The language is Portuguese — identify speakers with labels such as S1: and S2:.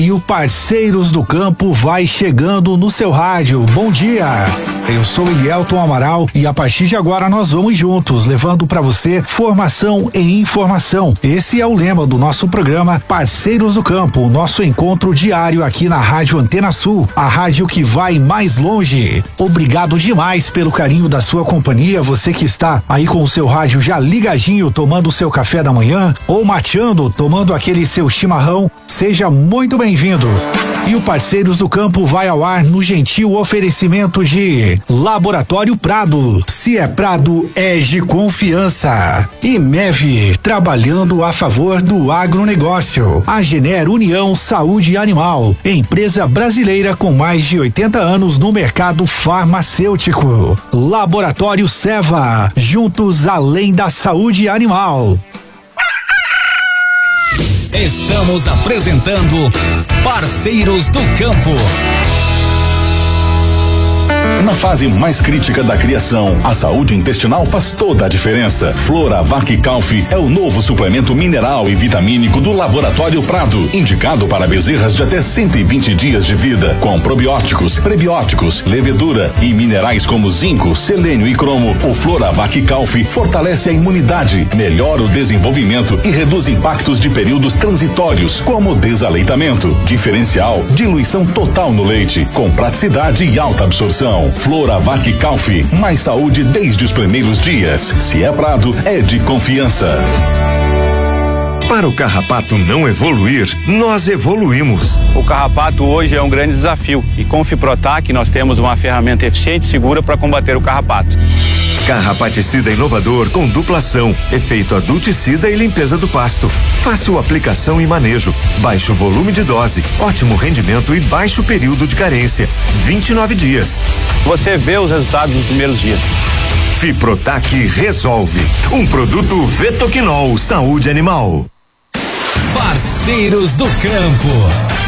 S1: E o Parceiros do Campo vai chegando no seu rádio. Bom dia! Eu sou Elielton Amaral e a partir de agora nós vamos juntos, levando para você formação e informação. Esse é o lema do nosso programa Parceiros do Campo, o nosso encontro diário aqui na Rádio Antena Sul, a rádio que vai mais longe. Obrigado demais pelo carinho da sua companhia, você que está aí com o seu rádio já ligadinho, tomando o seu café da manhã ou mateando, tomando aquele seu chimarrão, seja muito bem-vindo. E o Parceiros do Campo vai ao ar no gentil oferecimento de Laboratório Prado. Se é Prado, é de confiança. E MEV, trabalhando a favor do agronegócio. A Gener União Saúde Animal, empresa brasileira com mais de 80 anos no mercado farmacêutico. Laboratório Seva, juntos além da saúde animal.
S2: Estamos apresentando Parceiros do Campo.
S3: Na fase mais crítica da criação, a saúde intestinal faz toda a diferença. Floravac Calf é o novo suplemento mineral e vitamínico do Laboratório Prado, indicado para bezerras de até 120 dias de vida, com probióticos, prebióticos, levedura e minerais como zinco, selênio e cromo. O Floravac Calf fortalece a imunidade, melhora o desenvolvimento e reduz impactos de períodos transitórios, como desaleitamento. Diferencial, diluição total no leite, com praticidade e alta absorção. Floravac Calf, mais saúde desde os primeiros dias. Se é Prado, é de confiança.
S4: Para o carrapato não evoluir, nós evoluímos.
S5: O carrapato hoje é um grande desafio e com o Fiprotac nós temos uma ferramenta eficiente e segura para combater o carrapato.
S4: Carrapaticida inovador com duplação, efeito adulticida e limpeza do pasto. Fácil aplicação e manejo, baixo volume de dose, ótimo rendimento e baixo período de carência, 29 dias.
S5: Você vê os resultados nos primeiros dias.
S4: Fiprotac resolve. Um produto Vetoquinol Saúde Animal.
S2: Parceiros do Campo.